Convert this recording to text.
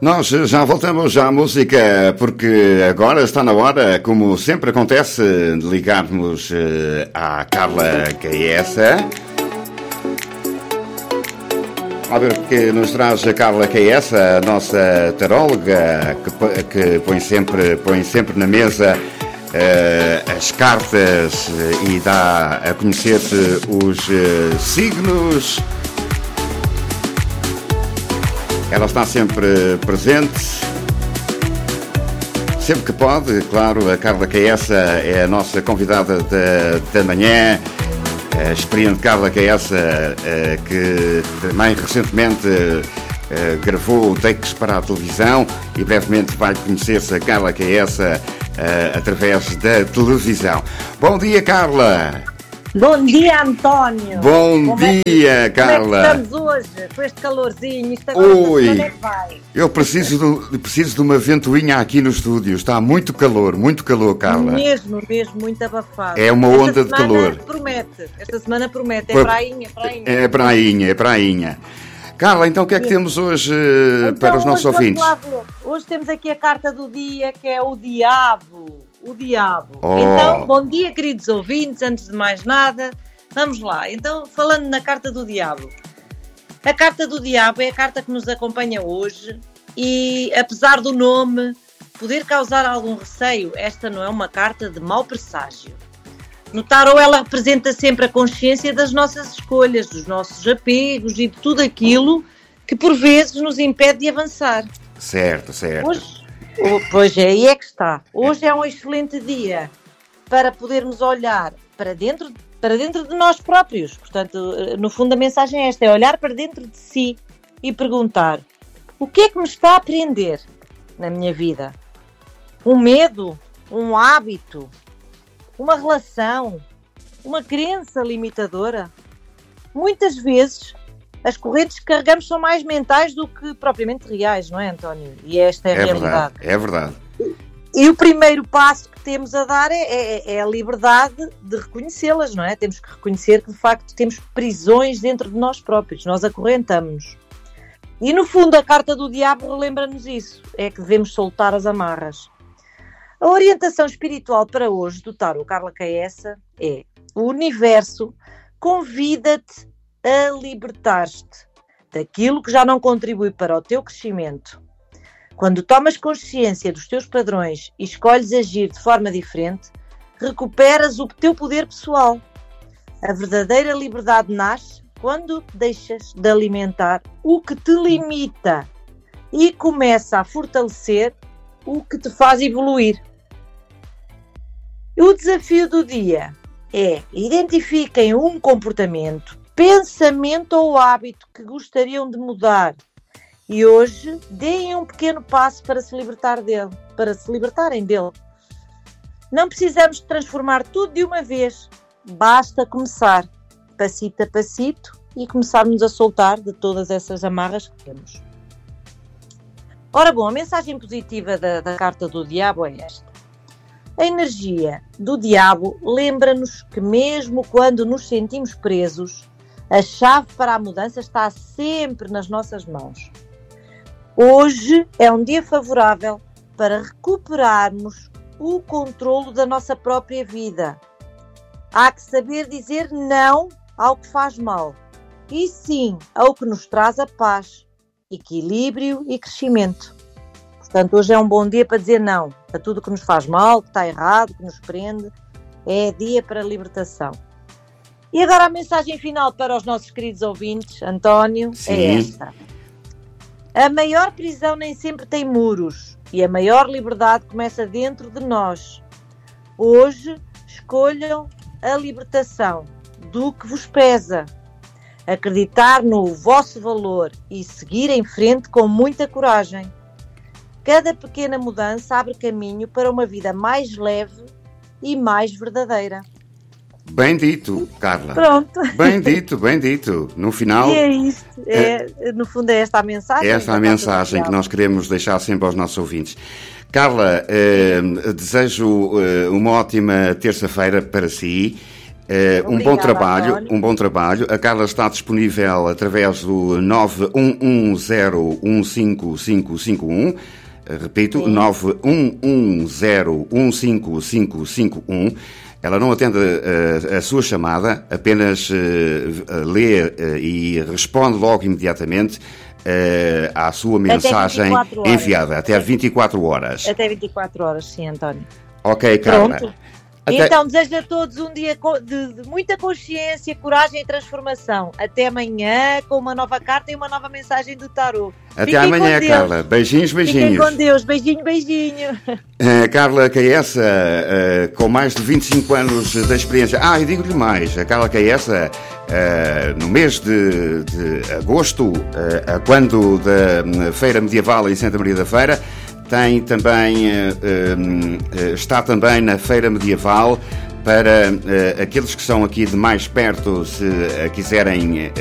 Nós já voltamos à música, porque agora está na hora, como sempre acontece, de ligarmos à Carla Caessa. A ver o que nos traz a Carla Caessa, a nossa taróloga, que põe sempre na mesa as cartas e dá a conhecer-te os signos. Ela está sempre presente, sempre que pode, claro. A Carla Caessa é a nossa convidada da manhã. A experiente Carla Caessa, que também recentemente gravou takes para a televisão e brevemente vai conhecer-se a Carla Caessa através da televisão. Bom dia, Carla! Bom dia, António! Bom dia, Carla! Como é que estamos hoje, com este calorzinho? Isto agora Oi! Como é que vai? Eu preciso de uma ventoinha aqui no estúdio. Está muito calor, Carla. Mesmo, muito abafado. É uma onda de calor. Esta semana promete. É prainha. É prainha. Carla, então o que é que temos hoje para os nossos ouvintes? Hoje temos aqui a carta do dia, que é o Diabo. O Diabo. Oh. Então, bom dia, queridos ouvintes. Antes de mais nada, vamos lá. Então, falando na carta do Diabo. A carta do Diabo é a carta que nos acompanha hoje e, apesar do nome poder causar algum receio, esta não é uma carta de mau presságio. No tarot, ela representa sempre a consciência das nossas escolhas, dos nossos apegos e de tudo aquilo que, por vezes, nos impede de avançar. Certo. Pois é, aí é que está. Hoje é um excelente dia para podermos olhar para dentro de nós próprios. Portanto, no fundo a mensagem é esta, é olhar para dentro de si e perguntar: o que é que me está a prender na minha vida? Um medo? Um hábito? Uma relação? Uma crença limitadora? Muitas vezes as correntes que carregamos são mais mentais do que propriamente reais, não é, António? E esta é a realidade. É verdade. E o primeiro passo que temos a dar é a liberdade de reconhecê-las, não é? Temos que reconhecer que, de facto, temos prisões dentro de nós próprios, nós acorrentamos-nos. E, no fundo, a carta do Diabo relembra-nos isso, é que devemos soltar as amarras. A orientação espiritual para hoje do tarot Carla Caessa é: o universo convida-te a libertar-te daquilo que já não contribui para o teu crescimento. Quando tomas consciência dos teus padrões e escolhes agir de forma diferente, recuperas o teu poder pessoal. A verdadeira liberdade nasce quando deixas de alimentar o que te limita e começa a fortalecer o que te faz evoluir. O desafio do dia é: identifiquem um comportamento, pensamento ou hábito que gostariam de mudar e hoje deem um pequeno passo para se libertarem dele. Não precisamos de transformar tudo de uma vez, basta começar passito a passito e começarmos a soltar de todas essas amarras que temos. Ora bom, a mensagem positiva da carta do Diabo é esta. A energia do Diabo lembra-nos que mesmo quando nos sentimos presos, a chave para a mudança está sempre nas nossas mãos. Hoje é um dia favorável para recuperarmos o controlo da nossa própria vida. Há que saber dizer não ao que faz mal e sim ao que nos traz a paz, equilíbrio e crescimento. Portanto, hoje é um bom dia para dizer não a tudo que nos faz mal, que está errado, que nos prende. É dia para a libertação. E agora a mensagem final para os nossos queridos ouvintes, António, é esta. A maior prisão nem sempre tem muros e a maior liberdade começa dentro de nós. Hoje, escolham a libertação do que vos pesa. Acreditar no vosso valor e seguir em frente com muita coragem. Cada pequena mudança abre caminho para uma vida mais leve e mais verdadeira. Bem dito, Carla. Pronto. Bem dito. No final... E é isto. No fundo é esta a mensagem. É esta a mensagem que nós queremos deixar sempre aos nossos ouvintes. Carla, desejo uma ótima terça-feira para si. Um bom trabalho. A Carla está disponível através do 911015551. Repito, 911015551. Ela não atende a sua chamada, apenas lê e responde logo imediatamente à sua mensagem enviada, até 24 horas. Até 24 horas, sim, António. Ok, Carla. Pronto. Então, desejo a todos um dia de muita consciência, coragem e transformação. Até amanhã, com uma nova carta e uma nova mensagem do tarô. Até amanhã, Carla. Beijinhos. Fiquem com Deus. Beijinho. Carla Caessa, com mais de 25 anos de experiência. E digo-lhe mais. A Carla Caessa, no mês de agosto, quando da Feira Medieval em Santa Maria da Feira, tem também, está também na Feira Medieval. Para aqueles que são aqui de mais perto, se quiserem